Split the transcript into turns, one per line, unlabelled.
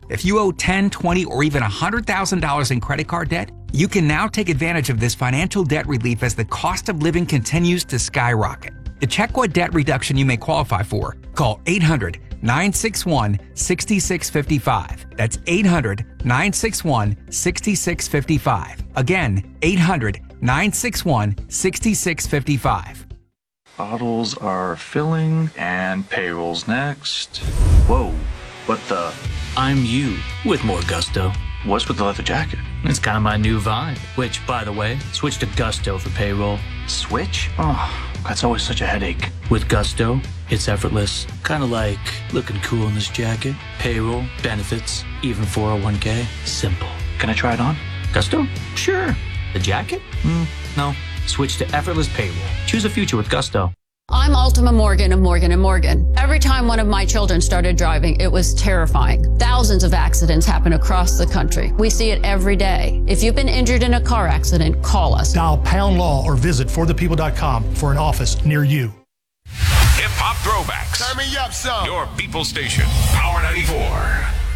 If you owe $10, $20, or even $100,000 in credit card debt, you can now take advantage of this financial debt relief as the cost of living continues to skyrocket. To check what debt reduction you may qualify for, call 800-961-6655. That's 800-961-6655. Again, 800-961-6655.
Bottles are filling and payroll's next. Whoa, what the?
I'm you with more gusto.
What's with the leather jacket?
It's kind of my new vibe. Which, by the way, switch to Gusto for payroll.
Switch? Oh, that's always such a headache.
With Gusto, it's effortless. Kind of like looking cool in this jacket. Payroll, benefits, even 401k. Simple.
Can I try it on?
Gusto? Sure. The jacket? No. Switch to effortless payroll. Choose a future with Gusto.
I'm Ultima Morgan of Morgan & Morgan. Every time one of my children started driving, it was terrifying. Thousands of accidents happen across the country. We see it every day. If you've been injured in a car accident, call us.
Dial pound law or visit forthepeople.com for an office near you.
Hip Hop Throwbacks.
Turn me up, son.
Your people station, Power 94.